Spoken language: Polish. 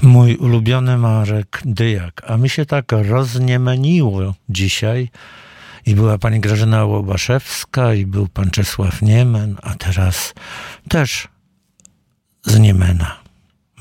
Mój ulubiony Marek Dyjak, a mi się tak rozniemeniło dzisiaj i była pani Grażyna Łobaszewska i był pan Czesław Niemen, a teraz też z Niemena.